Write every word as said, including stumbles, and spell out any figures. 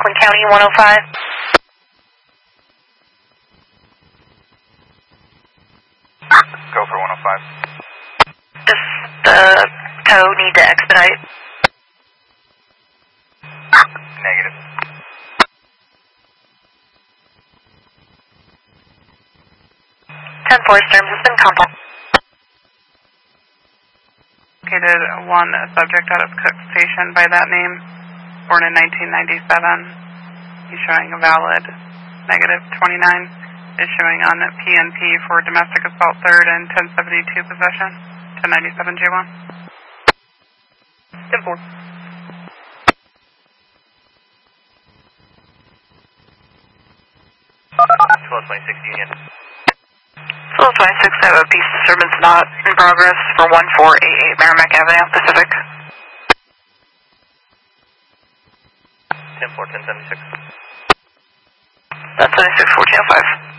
Oakland County one oh five. Go for one oh five. Does the tow need to expedite? Negative. ten four Sturms has been contacted. Located one subject out of Cook Station by that name, born in nineteen ninety-seven. He's showing a valid negative twenty-nine. Is showing on P N P for domestic assault third and ten seventy-two possession, ten ninety-seven J one. ten four. twelve twenty-six Union. twelve twenty-six, I have a peace disturbance not in progress for one four eight eight Merrimack Avenue, Pacific. ten four, ten seventy-six. ten seventy-six, fourteen oh five.